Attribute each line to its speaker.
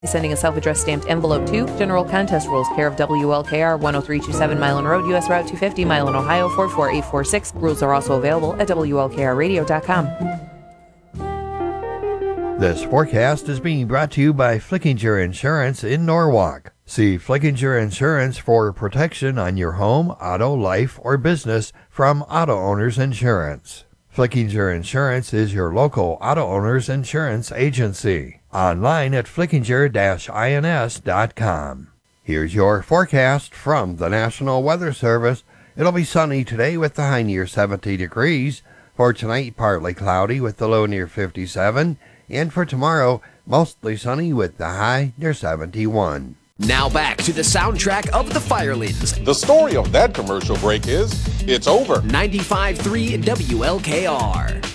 Speaker 1: Sending a self-addressed stamped envelope to General Contest Rules, care of WLKR, 10327 Milan Road, U.S. Route 250, Milan, Ohio, 44846. Rules are also available at WLKRradio.com.
Speaker 2: This forecast is being brought to you by Flickinger Insurance in Norwalk. See Flickinger Insurance for protection on your home, auto, life, or business from Auto Owners Insurance. Flickinger Insurance is your local auto owners insurance agency. Online at flickinger-ins.com. Here's your forecast from the National Weather Service. It'll be sunny today with the high near 70 degrees. For tonight, partly cloudy with the low near 57. And for tomorrow, mostly sunny with the high near 71.
Speaker 3: Now back to the soundtrack of the Firelins.
Speaker 4: The story of that commercial break is, it's over.
Speaker 3: 95.3 WLKR.